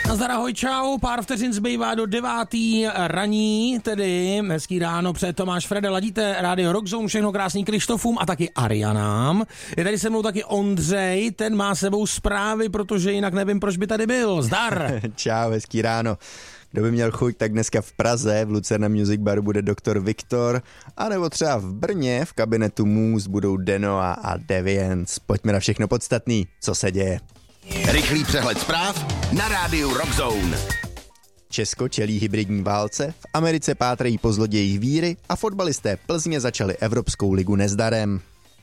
Nazdar, ahoj, čau, pár vteřin zbývá do 9. raní, tedy hezký ráno před Tomáš Frede, ladíte Radio Rockzone, všechno krásný Krištofům a taky Arianám. Je tady se mnou taky Ondřej, ten má sebou zprávy, protože jinak nevím, proč by tady byl. Zdar! Čau, hezký ráno. Kdo by měl chuť, tak dneska v Praze v Lucerna Music Baru bude Dr. Viktor, anebo třeba v Brně v kabinetu Moose budou Denoa a Deviants. Pojďme na všechno podstatný, co se děje. Rychlý přehled zpráv na rádiu Rockzone. Česko čelí hybridní válce, v Americe pátrají po zlodějích víry a fotbalisté Plzně začali Evropskou ligu nezdarem.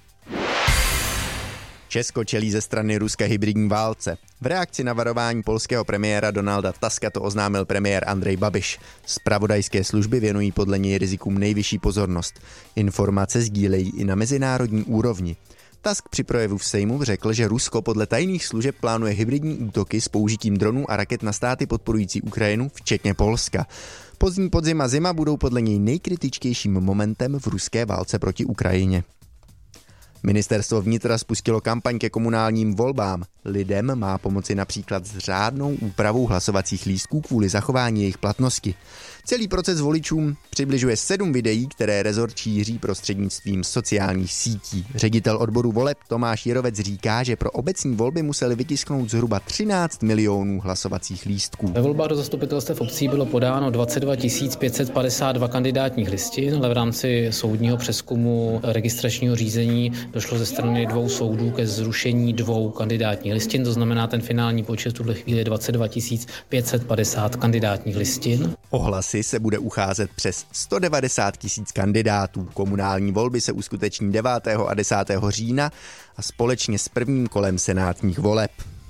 Česko čelí ze strany Ruska hybridní válce. V reakci na varování polského premiéra Donalda Tuska to oznámil premiér Andrej Babiš. Zpravodajské služby věnují podle něj rizikům nejvyšší pozornost. Informace sdílejí i na mezinárodní úrovni. Tusk při projevu v Sejmu řekl, že Rusko podle tajných služeb plánuje hybridní útoky s použitím dronů a raket na státy podporující Ukrajinu, včetně Polska. Pozdní podzim a zima budou podle něj nejkritičtějším momentem v ruské válce proti Ukrajině. Ministerstvo vnitra spustilo kampaň ke komunálním volbám. Lidem má pomoci například s řádnou úpravou hlasovacích lístků kvůli zachování jejich platnosti. Celý proces voličům přibližuje 7 videí, které rezort šíří prostřednictvím sociálních sítí. Ředitel odboru voleb Tomáš Jirovec říká, že pro obecní volby museli vytisknout zhruba 13 milionů hlasovacích lístků. Ve volbách do zastupitelstev obcí bylo podáno 22 552 kandidátních listin, ale v rámci soudního přezkumu registračního řízení došlo ze strany 2 soudů ke zrušení 2 kandidátních listin, to znamená ten finální počet v tuhle chvíli 22 550 kandidátních listin. O hlasy se bude ucházet přes 190 000 kandidátů. Komunální volby se uskuteční 9. a 10. října a společně s prvním kolem senátních voleb.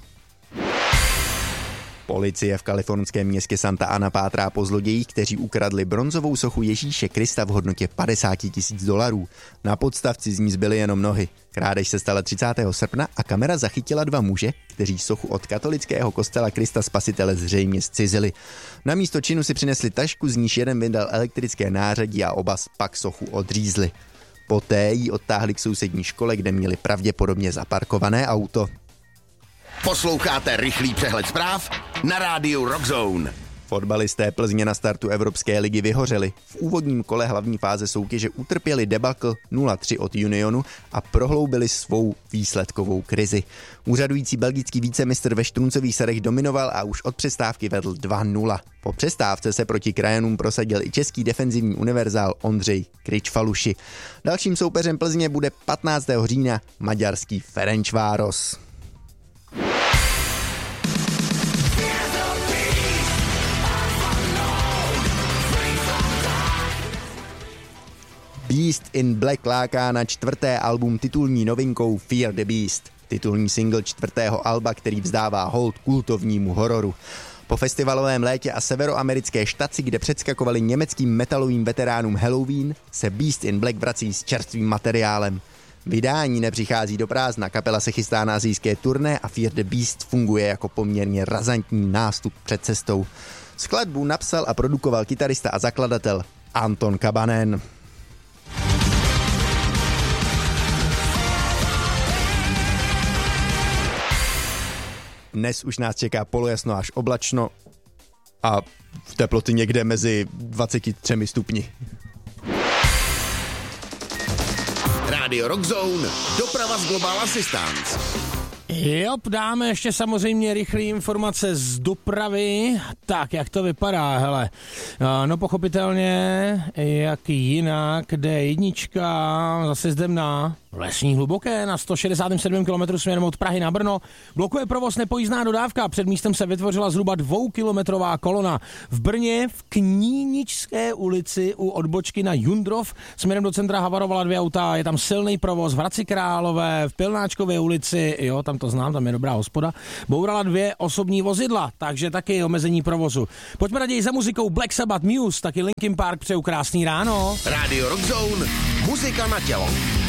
Policie v kalifornském městě Santa Ana pátrá po zlodějích, kteří ukradli bronzovou sochu Ježíše Krista v hodnotě $50,000. Na podstavci z ní zbyly jenom nohy. Krádež se stala 30. srpna a kamera zachytila 2 muže, kteří sochu od katolického kostela Krista Spasitele zřejmě zcizili. Na místo činu si přinesli tašku, z níž jeden vydal elektrické nářadí a oba pak sochu odřízli. Poté ji odtáhli k sousední škole, kde měli pravděpodobně zaparkované auto. Posloucháte rychlý přehled zpráv na rádiu Rockzone. Fotbalisté Plzně na startu Evropské ligy vyhořeli. V úvodním kole hlavní fáze soutěže utrpěli debakl 0-3 od Unionu a prohloubili svou výsledkovou krizi. Úřadující belgický vícemistr ve Štruncových Sadech dominoval a už od přestávky vedl 2-0. Po přestávce se proti krajanům prosadil i český defenzivní univerzál Ondřej Kričfaluši. Dalším soupeřem Plzně bude 15. října maďarský Ferencváros. Beast in Black láká na 4. album titulní novinkou Fear the Beast. Titulní single 4. alba, který vzdává hold kultovnímu hororu. Po festivalovém létě a severoamerické štaci, kde předskakovali německým metalovým veteránům Halloween, se Beast in Black vrací s čerstvým materiálem. Vydání nepřichází do prázdna, kapela se chystá na asijské turné a Fear the Beast funguje jako poměrně razantní nástup před cestou. Skladbu napsal a produkoval kytarista a zakladatel Anton Kabanen. Dnes už nás čeká polojasno až oblačno a v teploty někde mezi 23 stupni. Radio Rockzone, doprava z Global Assistance. Jo, dáme ještě samozřejmě rychlé informace z dopravy. Tak, jak to vypadá, hele. No pochopitelně, jak jinak, D1, zase zdemná, Lesní Hluboké na 167 km směrem od Prahy na Brno. Blokuje provoz nepojízdná dodávka. Před místem se vytvořila zhruba 2kilometrová kolona. V Brně v Kníničské ulici u odbočky na Jundrov směrem do centra havarovala 2 auta. Je tam silný provoz v Hradci Králové, v Pilnáčkové ulici, jo, tam to znám, tam je dobrá hospoda. Bourala 2 osobní vozidla, takže taky omezení provozu. Pojďme raději za muzikou Black Sabbath, Muse, taky Linkin Park, přeju krásný ráno. Radio Rockzone, muzika na tělo.